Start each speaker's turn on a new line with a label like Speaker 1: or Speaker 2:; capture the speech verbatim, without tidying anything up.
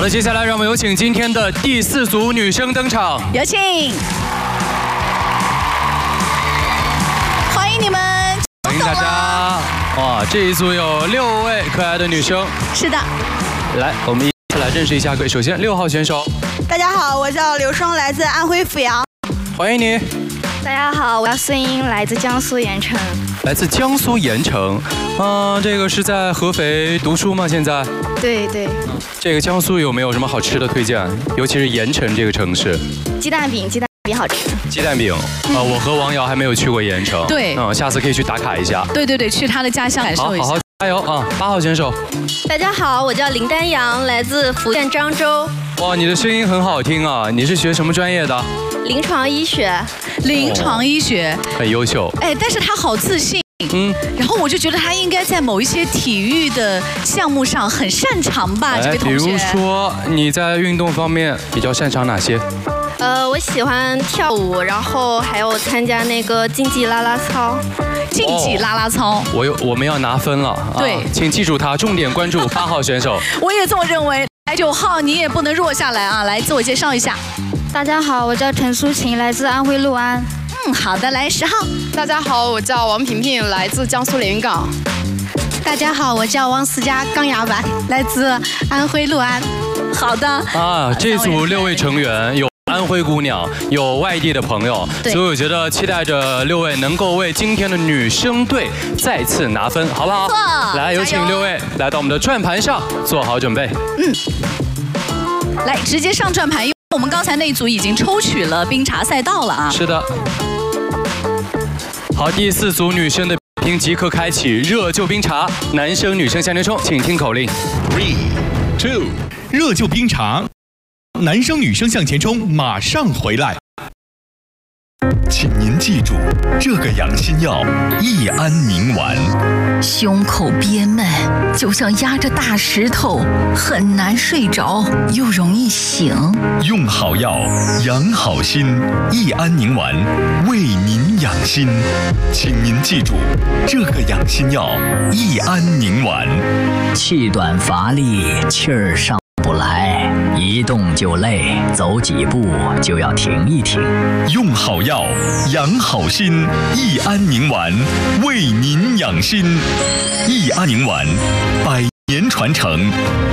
Speaker 1: 的，接下来让我们有请今天的第四组女生登场，
Speaker 2: 有请，欢迎你们，
Speaker 1: 欢迎大家！哇，这一组有六位可爱的女生。
Speaker 2: 是的，
Speaker 1: 来，我们一起来认识一下各位。首先，六号选手，
Speaker 3: 大家好，我叫刘双，来自安徽阜阳。
Speaker 1: 欢迎你。
Speaker 4: 大家好，我叫孙英，来自江苏盐城。
Speaker 1: 来自江苏盐城，嗯、呃，这个是在合肥读书吗？现在？
Speaker 4: 对对。
Speaker 1: 这个江苏有没有什么好吃的推荐？尤其是盐城这个城市。
Speaker 4: 鸡蛋饼，鸡蛋饼好吃。
Speaker 1: 鸡蛋饼，啊、呃，我和王瑶还没有去过盐城。
Speaker 2: 对。
Speaker 1: 嗯，下次可以去打卡一下。
Speaker 2: 对对对，去他的家乡感受一下。
Speaker 1: 好，好好加油啊！八号选手。
Speaker 4: 大家好，我叫林丹阳，来自福建漳州。
Speaker 1: 哇，你的声音很好听啊！你是学什么专业的？
Speaker 4: 临床医学，
Speaker 2: 临床医学、
Speaker 1: 哦、很优秀。
Speaker 2: 哎，但是他好自信，嗯，然后我就觉得他应该在某一些体育的项目上很擅长吧，这位同学。
Speaker 1: 比如说你在运动方面比较擅长哪些？
Speaker 4: 呃，我喜欢跳舞，然后还有参加那个竞技啦啦操。
Speaker 2: 竞技啦啦操，
Speaker 1: 哦、我有我们要拿分了，
Speaker 2: 对，
Speaker 1: 啊、请记住他，重点关注八号选手。
Speaker 2: 我也这么认为。来九号，你也不能弱下来啊！来自我介绍一下。
Speaker 4: 大家好，我叫陈淑琴，来自安徽六安。
Speaker 2: 嗯，好的，来十号。
Speaker 5: 大家好，我叫王萍萍，来自江苏连云港。
Speaker 3: 大家好，我叫汪思佳，钢牙白，来自安徽六安。
Speaker 2: 好的。
Speaker 1: 啊，这组六位成员有安徽姑娘，有外地的朋友，所以我觉得期待着六位能够为今天的女生队再次拿分，好不好？来，有请六位来到我们的转盘上，做好准备。
Speaker 2: 嗯。来，直接上转盘。 我们刚才那一组已经抽取了冰茶赛道了啊！
Speaker 1: 是的。好，第四组女生的比拼即刻开启，热救冰茶，男生女生向前冲，请听口令
Speaker 6: ：three, two， 热救冰茶，男生女生向前冲，马上回来。 请您记住，这个养心药益安宁丸。
Speaker 7: 胸口憋闷，就像压着大石头，很难睡着，又容易醒。
Speaker 6: 用好药，养好心，益安宁丸为您养心。请您记住，这个养心药益安宁丸。
Speaker 8: 气短乏力，气儿上不来，一动就累，走几步就要停一停。
Speaker 6: 用好药，养好心，益安宁丸为您养心。益安宁丸，百年传承，